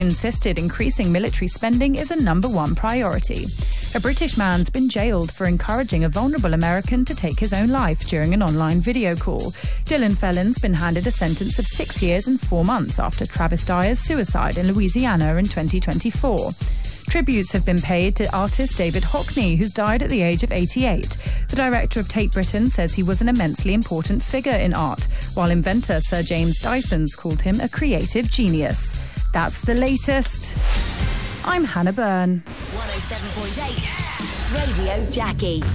insisted increasing military spending is a number one priority. A British man's been jailed for encouraging a vulnerable American to take his own life during an online video call. Dylan Felon's been handed a sentence of 6 years and 4 months after Travis Dyer's suicide in Louisiana in 2024. Tributes have been paid to artist David Hockney, who's died at the age of 88. The director of Tate Britain says he was an immensely important figure in art, while inventor Sir James Dyson's called him a creative genius. That's the latest. I'm Hannah Byrne. 107.8 Radio Jackie.